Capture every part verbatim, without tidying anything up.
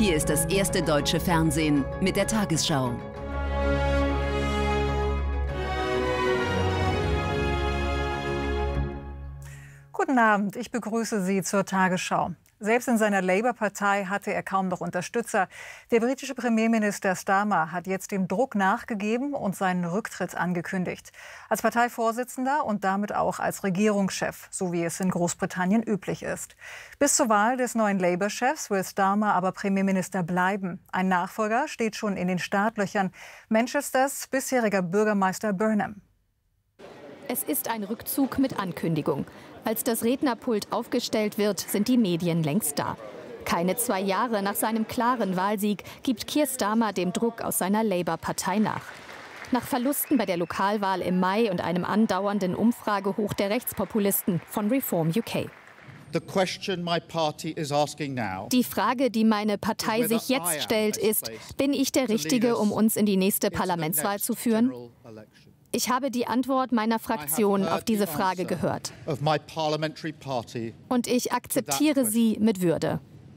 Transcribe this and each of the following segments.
Hier ist das erste deutsche Fernsehen mit der Tagesschau. Guten Abend, ich begrüße Sie zur Tagesschau. Selbst in seiner Labour-Partei hatte er kaum noch Unterstützer. Der britische Premierminister Starmer hat jetzt dem Druck nachgegeben und seinen Rücktritt angekündigt. Als Parteivorsitzender und damit auch als Regierungschef, so wie es in Großbritannien üblich ist. Bis zur Wahl des neuen Labour-Chefs will Starmer aber Premierminister bleiben. Ein Nachfolger steht schon in den Startlöchern: Manchesters bisheriger Bürgermeister Burnham. Es ist ein Rückzug mit Ankündigung. Als das Rednerpult aufgestellt wird, sind die Medien längst da. Keine zwei Jahre nach seinem klaren Wahlsieg gibt Keir Starmer dem Druck aus seiner Labour-Partei nach. Nach Verlusten bei der Lokalwahl im Mai und einem andauernden Umfragehoch der Rechtspopulisten von Reform U K. Die Frage, die meine Partei sich jetzt stellt, ist: Bin ich der Richtige, um uns in die nächste Parlamentswahl zu führen? Ich habe die Antwort meiner Fraktion auf diese Frage gehört. Und ich akzeptiere sie mit Würde.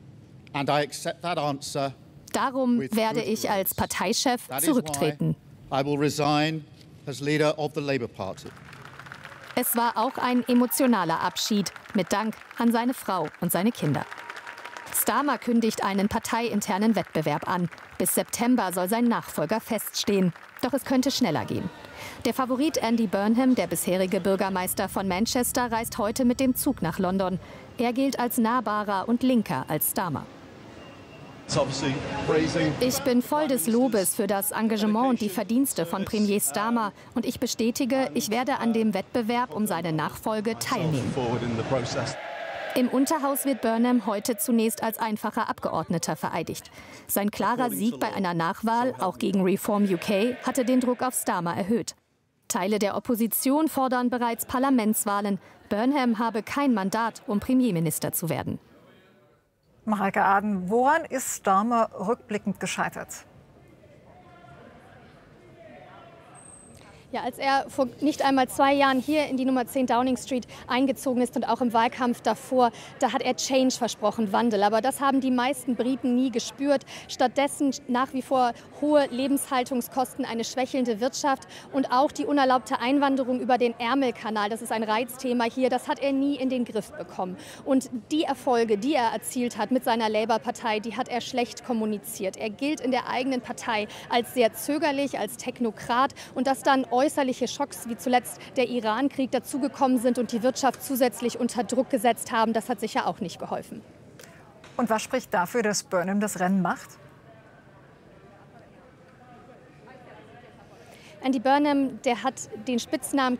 Darum werde ich als Parteichef zurücktreten. Es war auch ein emotionaler Abschied mit Dank an seine Frau und seine Kinder. Starmer kündigt einen parteiinternen Wettbewerb an. Bis September soll sein Nachfolger feststehen. Doch es könnte schneller gehen. Der Favorit Andy Burnham, der bisherige Bürgermeister von Manchester, reist heute mit dem Zug nach London. Er gilt als nahbarer und linker als Starmer. Ich bin voll des Lobes für das Engagement und die Verdienste von Premier Starmer. Und ich bestätige, ich werde an dem Wettbewerb um seine Nachfolge teilnehmen. Im Unterhaus wird Burnham heute zunächst als einfacher Abgeordneter vereidigt. Sein klarer Sieg bei einer Nachwahl, auch gegen Reform U K, hatte den Druck auf Starmer erhöht. Teile der Opposition fordern bereits Parlamentswahlen. Burnham habe kein Mandat, um Premierminister zu werden. Mareike Aden, woran ist Starmer rückblickend gescheitert? Ja, als er vor nicht einmal zwei Jahren hier in die Nummer zehn Downing Street eingezogen ist und auch im Wahlkampf davor, da hat er Change versprochen, Wandel. Aber das haben die meisten Briten nie gespürt. Stattdessen nach wie vor hohe Lebenshaltungskosten, eine schwächelnde Wirtschaft und auch die unerlaubte Einwanderung über den Ärmelkanal. Das ist ein Reizthema hier. Das hat er nie in den Griff bekommen. Und die Erfolge, die er erzielt hat mit seiner Labour-Partei, die hat er schlecht kommuniziert. Er gilt in der eigenen Partei als sehr zögerlich, als Technokrat, und dass dann äußerliche Schocks wie zuletzt der Iran-Krieg dazugekommen sind und die Wirtschaft zusätzlich unter Druck gesetzt haben, das hat sicher auch nicht geholfen. Und was spricht dafür, dass Burnham das Rennen macht? Andy Burnham, der hat den Spitznamen